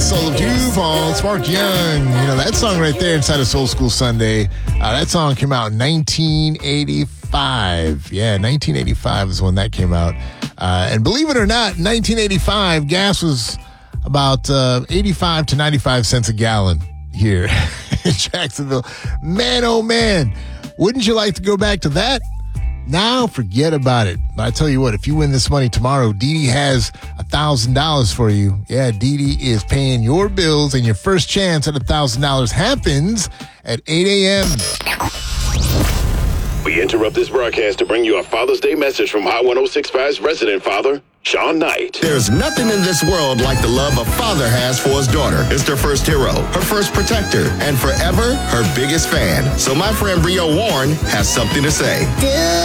Soul of Duval, Spark Young. You know, that song right there inside of Soul School Sunday, that song came out in 1985. Yeah, 1985 is when that came out. And believe it or not, in 1985, gas was about 85 to 95 cents a gallon here in Jacksonville. Man, oh man, wouldn't you like to go back to that? Now, forget about it. But I tell you what, if you win this money tomorrow, Dee Dee has $1,000 for you. Yeah, Dee Dee is paying your bills, and your first chance at $1,000 happens at 8 a.m. We interrupt this broadcast to bring you a Father's Day message from Hot 106.5's resident father, Sean Knight. There's nothing in this world like the love a father has for his daughter. It's their first hero, her first protector, and forever her biggest fan. So my friend Rio Warren has something to say.